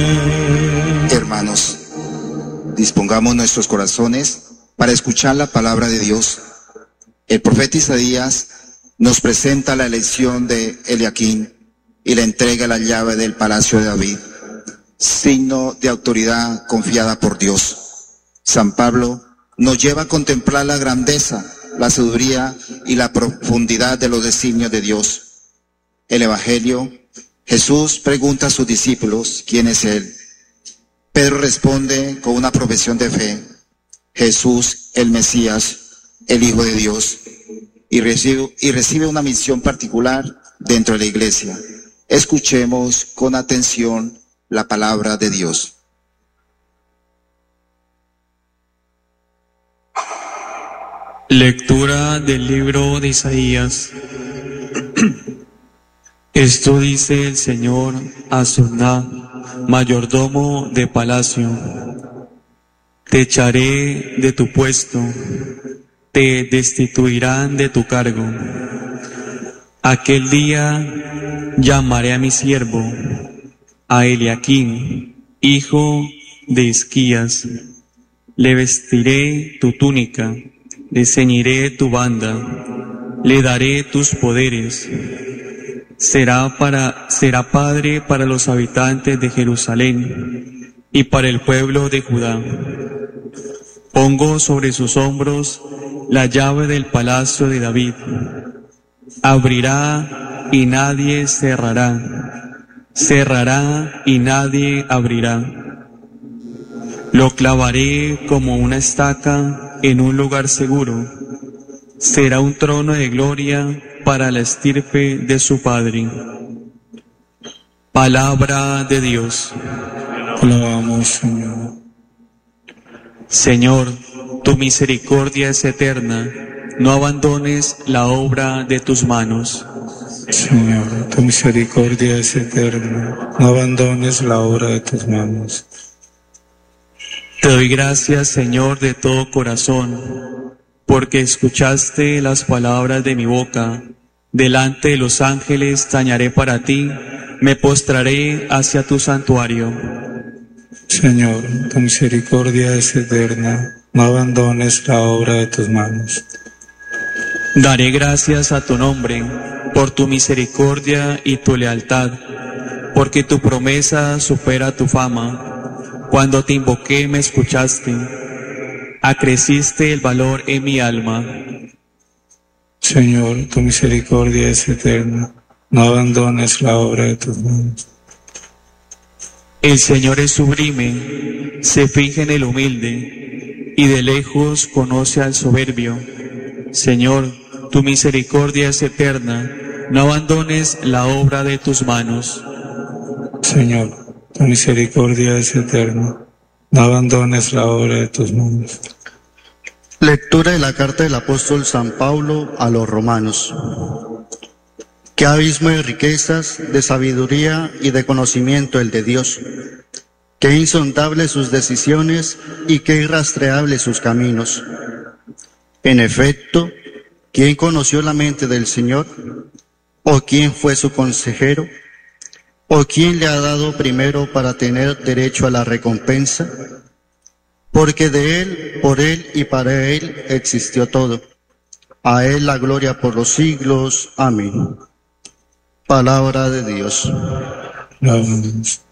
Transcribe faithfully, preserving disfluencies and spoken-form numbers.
Hermanos, dispongamos nuestros corazones para escuchar la palabra de Dios. El profeta Isaías nos presenta la elección de Eliaquín y le entrega la llave del palacio de David, signo de autoridad confiada por Dios. San Pablo nos lleva a contemplar la grandeza, la sabiduría y la profundidad de los designios de Dios. El Evangelio, Jesús pregunta a sus discípulos quién es Él. Pedro responde con una profesión de fe: Jesús, el Mesías, el Hijo de Dios, y recibe, y recibe una misión particular dentro de la iglesia. Escuchemos con atención la palabra de Dios. Lectura del libro de Isaías. Esto dice el Señor a Suná, mayordomo de palacio: te echaré de tu puesto, te destituirán de tu cargo. Aquel día llamaré a mi siervo, a Eliaquín, hijo de Hilcías. Le vestiré tu túnica, le ceñiré tu banda, le daré tus poderes. Será, para, será padre para los habitantes de Jerusalén y para el pueblo de Judá. Pongo sobre sus hombros la llave del palacio de David. Abrirá y nadie cerrará. Cerrará y nadie abrirá. Lo clavaré como una estaca en un lugar seguro. Será un trono de gloria para la estirpe de su padre. Palabra de Dios. Alabamos, Señor. Señor, tu misericordia es eterna. No abandones la obra de tus manos. Señor, tu misericordia es eterna. No abandones la obra de tus manos. Te doy gracias, Señor, de todo corazón, porque escuchaste las palabras de mi boca. Delante de los ángeles tañaré para ti, me postraré hacia tu santuario. Señor, tu misericordia es eterna. No abandones la obra de tus manos. Daré gracias a tu nombre, por tu misericordia y tu lealtad, porque tu promesa supera tu fama. Cuando te invoqué me escuchaste, acreciste el valor en mi alma. Señor, tu misericordia es eterna. No abandones la obra de tus manos. El Señor es sublime, se fija en el humilde, y de lejos conoce al soberbio. Señor, tu misericordia es eterna, no abandones la obra de tus manos. Señor, tu misericordia es eterna, no abandones la obra de tus manos. Lectura de la carta del apóstol San Pablo a los romanos. Qué abismo de riquezas, de sabiduría y de conocimiento el de Dios. Qué insondables sus decisiones y qué irrastreables sus caminos. En efecto, ¿quién conoció la mente del Señor? ¿O quién fue su consejero? ¿O quién le ha dado primero para tener derecho a la recompensa? Porque de Él, por Él y para Él existió todo. A Él la gloria por los siglos. Amén. Palabra de Dios. Amén.